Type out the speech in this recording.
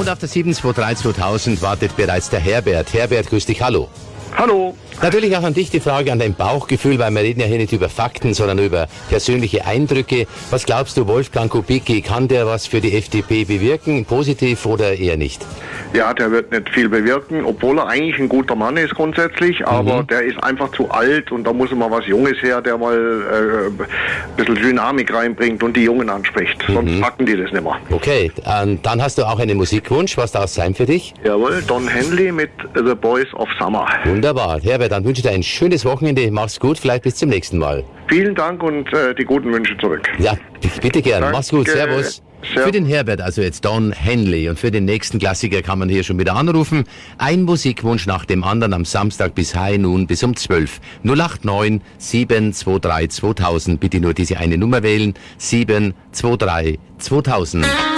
Und auf der 723-2000 wartet bereits der Herbert. Herbert, grüß dich, hallo. Hallo. Natürlich auch an dich die Frage an dein Bauchgefühl, weil wir reden ja hier nicht über Fakten, sondern über persönliche Eindrücke. Was glaubst du, Wolfgang Kubicki, kann der was für die FDP bewirken, positiv oder eher nicht? Ja, der wird nicht viel bewirken, obwohl er eigentlich ein guter Mann ist grundsätzlich, aber der ist einfach zu alt und da muss mal was Junges her, der mal ein bisschen Dynamik reinbringt und die Jungen anspricht. Sonst packen die das nicht mehr. Okay, dann hast du auch einen Musikwunsch. Was darf es sein für dich? Jawohl, Don Henley mit The Boys of Summer. Wunderbar. Herbert, dann wünsche ich dir ein schönes Wochenende. Mach's gut, vielleicht bis zum nächsten Mal. Vielen Dank und die guten Wünsche zurück. Ja, bitte gern. Danke. Mach's gut. Servus. Für den Herbert, also jetzt Don Henley, und für den nächsten Klassiker kann man hier schon wieder anrufen. Ein Musikwunsch nach dem anderen am Samstag bis High Noon bis um 12. 089 723 2000. Bitte nur diese eine Nummer wählen. 723 2000.